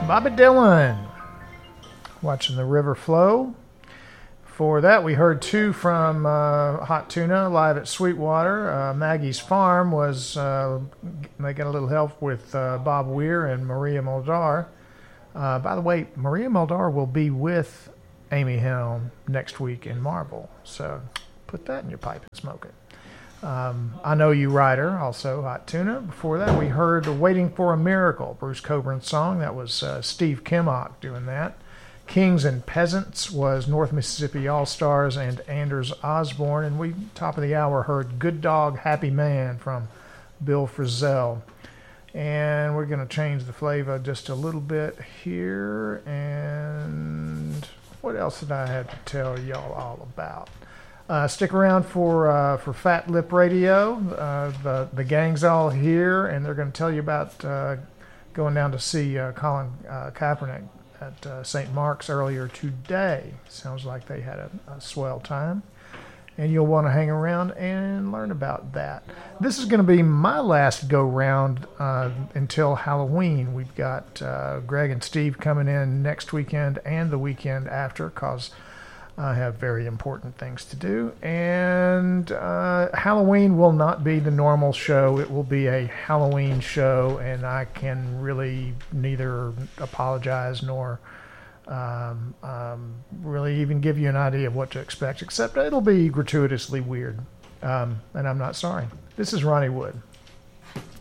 Bobby Dylan, Watching the River Flow. For that, we heard two from Hot Tuna live at Sweetwater. Maggie's Farm was making a little help with Bob Weir and Maria Muldaur. By the way, Maria Muldaur will be with Amy Helm next week in Marble, so put that in your pipe and smoke it. I Know You Rider, also Hot Tuna. Before that, we heard Waiting for a Miracle, Bruce Coburn's song. That was Steve Kimmock doing that. Kings and Peasants was North Mississippi All-Stars and Anders Osborne. And we, top of the hour, heard Good Dog, Happy Man from Bill Frisell. And we're going to change the flavor just a little bit here. And what else did I have to tell y'all all about? Stick around for Fat Lip Radio. The gang's all here, and they're going to tell you about going down to see Colin Kaepernick at St. Mark's earlier today. Sounds like they had a swell time, and you'll want to hang around and learn about that. This is going to be my last go-round until Halloween. We've got Greg and Steve coming in next weekend and the weekend after, because I have very important things to do. And Halloween will not be the normal show. It will be a Halloween show, and I can really neither apologize nor really even give you an idea of what to expect, except it'll be gratuitously weird. And I'm not sorry. This is Ronnie Wood.